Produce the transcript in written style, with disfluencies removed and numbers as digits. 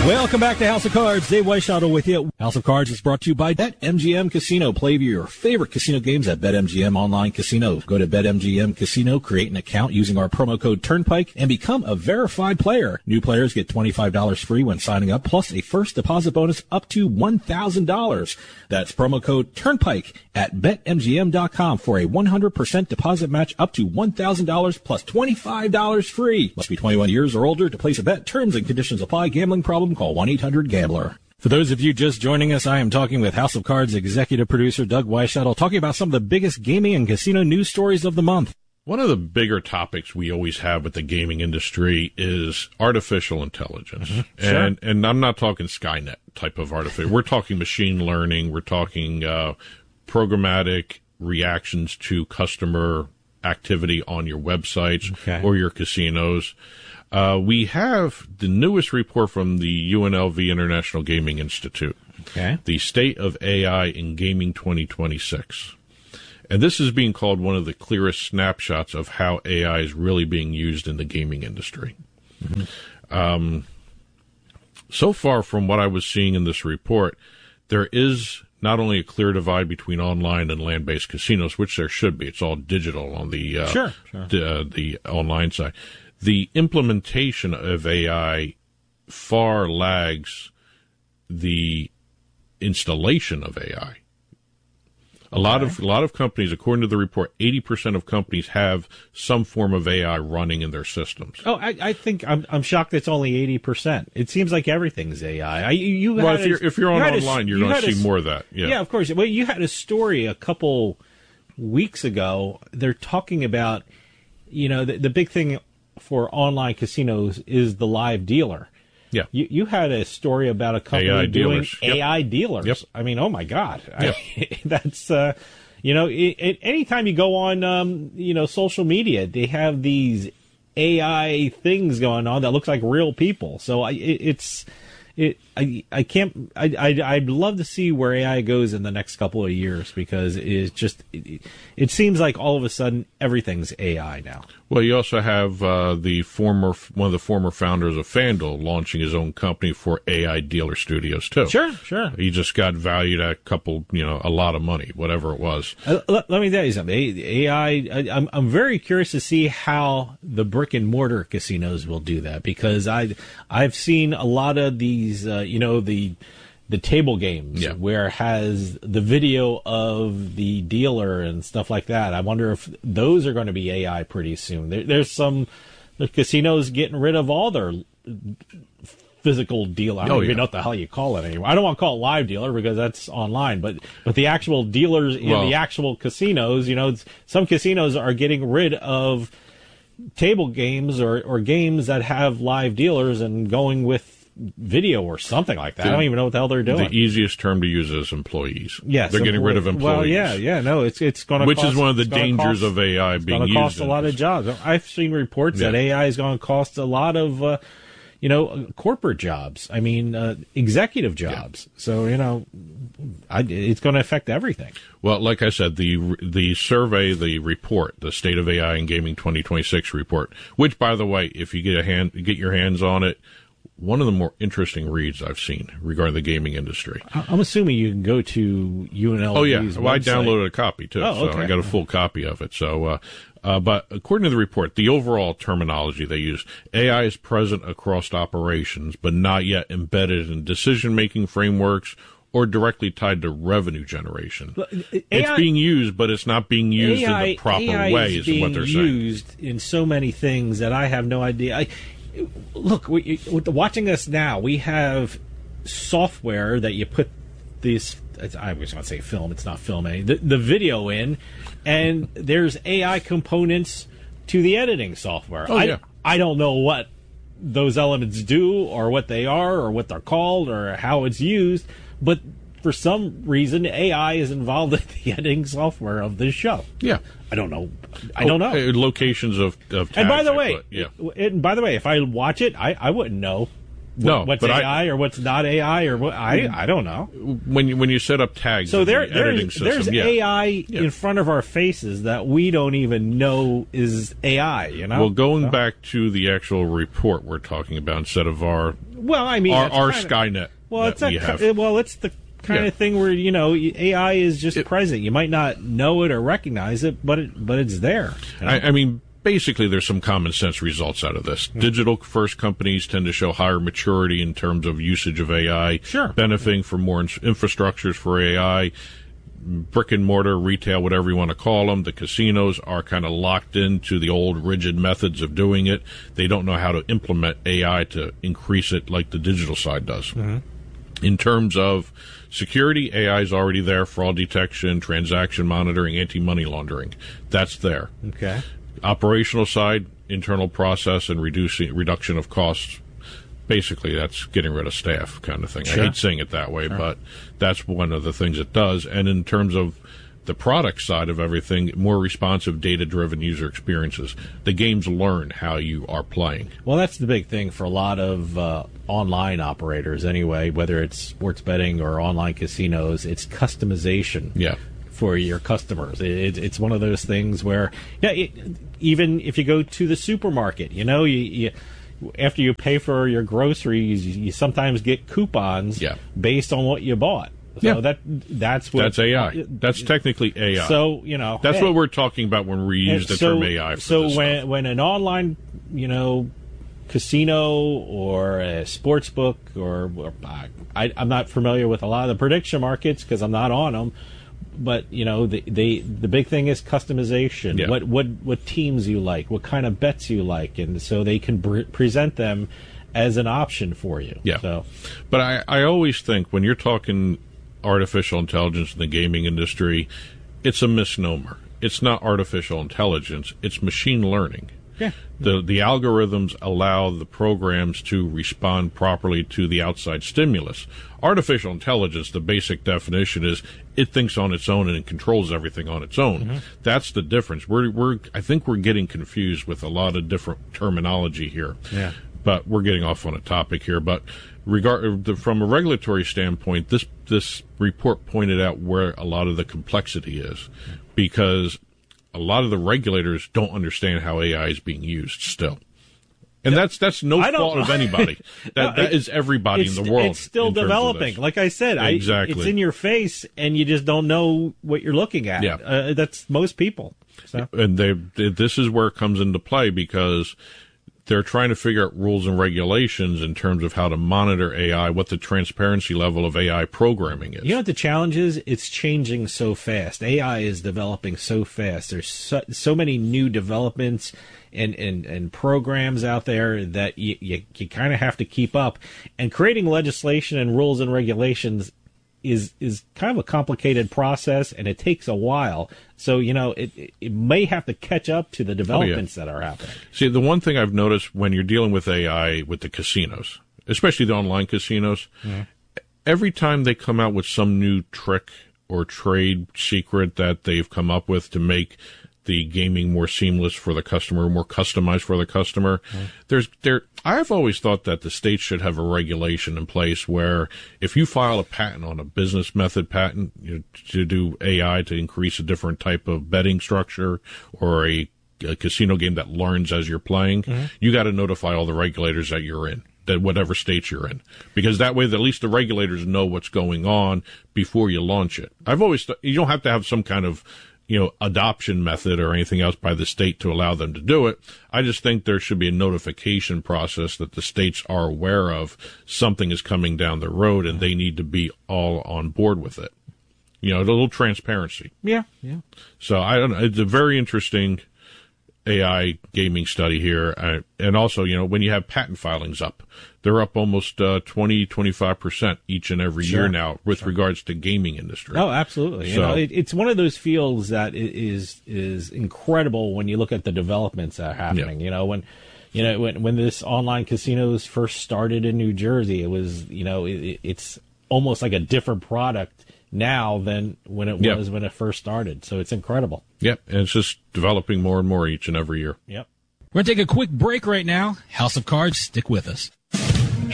Welcome back to House of Cards. Dave Weishottle with you. House of Cards is brought to you by BetMGM Casino. Play your favorite casino games at BetMGM Online Casino. Go to BetMGM Casino, create an account using our promo code Turnpike, and become a verified player. New players get $25 free when signing up, plus a first deposit bonus up to $1,000. That's promo code Turnpike at BetMGM.com for a 100% deposit match up to $1,000 plus $25 free. Must be 21 years or older to place a bet. Terms and conditions apply. Gambling problem? Call 1-800-GAMBLER. For those of you just joining us, I am talking with House of Cards executive producer Doug Weishottle, talking about some of the biggest gaming and casino news stories of the month. One of the bigger topics we always have with the gaming industry is artificial intelligence. Mm-hmm. Sure. And I'm not talking Skynet type of artificial. We're talking machine learning. We're talking programmatic reactions to customer activity on your websites or your casinos. We have the newest report from the UNLV International Gaming Institute, the State of AI in Gaming 2026. And this is being called one of the clearest snapshots of how AI is really being used in the gaming industry. Mm-hmm. So far, from what I was seeing in this report, there is not only a clear divide between online and land-based casinos, which there should be. It's all digital on the the online side. The implementation of AI far lags the installation of AI. A lot of companies, according to the report, 80% of companies have some form of AI running in their systems. Oh, I think I'm shocked it's only 80%. It seems like everything's AI. If you're online, you're going to see more of that. Yeah, of course. Well, you had a story a couple weeks ago. They're talking about, the big thing for online casinos is the live dealer. Yeah. You had a story about a company AI doing dealers. AI dealers. Yep. I mean, oh my God. Yep. That's, anytime you go on, social media, they have these AI things going on that looks like real people. So I'd love to see where AI goes in the next couple of years, because it seems like all of a sudden everything's AI now. Well, you also have one of the former founders of FanDuel launching his own company for AI dealer studios too. Sure. He just got valued at a lot of money, whatever it was. Let me tell you something. AI. I'm very curious to see how the brick and mortar casinos will do that, because I've seen a lot of these, the table games where it has the video of the dealer and stuff like that. I wonder if those are going to be AI pretty soon. There's some casinos getting rid of all their physical dealer. I don't even know what the hell you call it anymore. I don't want to call it live dealer because that's online, but the actual dealers in the actual casinos, some casinos are getting rid of table games or games that have live dealers and going with video or something like that. I don't even know what the hell they're doing. The easiest term to use is employees. Yes, they're getting rid of employees. Well, no, it's going to which is one of the dangers of AI being used. It's going to cost a lot of jobs. I've seen reports that AI is going to cost a lot of, corporate jobs. I mean, executive jobs. Yeah. So it's going to affect everything. Well, like I said, the survey, the report, the State of AI in Gaming 2026 report, which, by the way, if you get your hands on it, one of the more interesting reads I've seen regarding the gaming industry. I'm assuming you can go to UNLV's Oh, yeah. Well, I downloaded a copy, too. Oh, okay. So I got a full copy of it. So, but according to the report, the overall terminology they use, AI is present across operations, but not yet embedded in decision-making frameworks or directly tied to revenue generation. It's being used, but it's not being used in the proper way, is what they're saying. AI is being used in so many things that I have no idea. Look, watching us now, we have software that you put these, I was going to say film, it's not film, the video in, and there's AI components to the editing software. I don't know what those elements do or what they are or what they're called or how it's used, but for some reason, AI is involved in the editing software of this show. Yeah. I don't know. Locations of tags. And by the way, if I watch it, I wouldn't know what's AI or what's not AI or what. I don't know. When you set up tags, so there's AI in front of our faces that we don't even know is AI. Well, going back to the actual report we're talking about, instead of our Well, I mean, our Skynet. Well, it's the kind of thing where AI is just present. You might not know it or recognize it, but it's there. I mean, basically, there's some common sense results out of this. Digital first companies tend to show higher maturity in terms of usage of AI, benefiting from more infrastructures for AI. Brick and mortar, retail, whatever you want to call them, the casinos are kind of locked into the old rigid methods of doing it. They don't know how to implement AI to increase it like the digital side does. In terms of security, AI is already there, fraud detection, transaction monitoring, anti-money laundering. That's there. Okay. Operational side, internal process and reduction of costs. Basically, that's getting rid of staff kind of thing. I hate saying it that way, but that's one of the things it does. And in terms of the product side of everything, more responsive, data-driven user experiences. The games learn how you are playing. Well, that's the big thing for a lot of online operators anyway, whether it's sports betting or online casinos. It's customization. Yeah. For your customers. It's one of those things where, even if you go to the supermarket, you after you pay for your groceries, you sometimes get coupons based on what you bought. So that's AI. That's technically AI. So that's what we're talking about when we use the term AI. So when an online casino or a sports book I'm not familiar with a lot of the prediction markets because I'm not on them. But the big thing is customization. Yeah. What teams you like, what kind of bets you like, and so they can present them as an option for you. Yeah. So, but I always think when you're talking artificial intelligence in the gaming industry, it's a misnomer. It's not artificial intelligence. It's machine learning. Yeah. The algorithms allow the programs to respond properly to the outside stimulus. Artificial intelligence, the basic definition is it thinks on its own and it controls everything on its own. That's the difference. I think we're getting confused with a lot of different terminology here. Yeah. But we're getting off on a topic here. But from a regulatory standpoint, this report pointed out where a lot of the complexity is, because a lot of the regulators don't understand how AI is being used still. And that's no fault of anybody. That is everybody in the world. It's still developing. Like I said, exactly. It's in your face, and you just don't know what you're looking at. Yeah. That's most people. So. And this is where it comes into play, because they're trying to figure out rules and regulations in terms of how to monitor AI, what the transparency level of AI programming is. You know what the challenge is? It's changing so fast. AI is developing so fast. There's so many new developments and programs out there that you kind of have to keep up. And creating legislation and rules and regulations is kind of a complicated process, and it takes a while. So, it may have to catch up to the developments that are happening. See, the one thing I've noticed when you're dealing with AI with the casinos, especially the online casinos, every time they come out with some new trick or trade secret that they've come up with to make the gaming more seamless for the customer, more customized for the customer. I've always thought that the states should have a regulation in place where if you file a patent on a business method patent to do AI to increase a different type of betting structure or a casino game that learns as you're playing, you got to notify all the regulators that you're in, that whatever state you're in, because that way at least the regulators know what's going on before you launch it. I've always thought you don't have to have some kind of adoption method or anything else by the state to allow them to do it. I just think there should be a notification process that the states are aware of something is coming down the road and they need to be all on board with it. A little transparency. Yeah. So I don't know. It's a very interesting AI gaming study here. And also, when you have patent filings up, they're up almost 20-25% each and every year now with regards to gaming industry. Oh, absolutely. So, it's one of those fields that is incredible when you look at the developments that are happening. When this online casinos first started in New Jersey, it was, it's almost like a different product now than when it was when it first started. So it's incredible. Yep, and it's just developing more and more each and every year. Yep. We're going to take a quick break right now. House of Cards, stick with us.